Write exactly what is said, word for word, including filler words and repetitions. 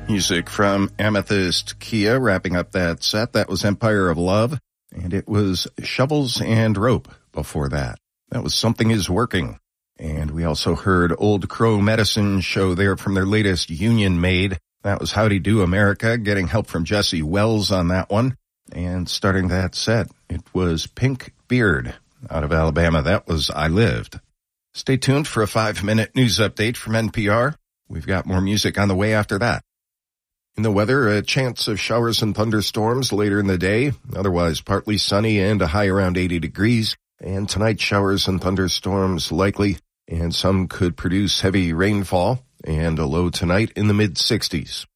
Music from Amethyst Kia wrapping up that set. That was Empire of Love, and it was Shovels and Rope before that. That was Something Is Working. And we also heard Old Crow Medicine Show there from their latest Union Made. That was Howdy Do America, getting help from Jesse Wells on that one. And starting that set, it was Pink Beard out of Alabama. That was I Lived. Stay tuned for a five-minute news update from N P R. We've got more music on the way after that. In the weather, a chance of showers and thunderstorms later in the day. Otherwise, partly sunny and a high around eighty degrees. And tonight, showers and thunderstorms likely, and some could produce heavy rainfall. And a low tonight in the mid-sixties.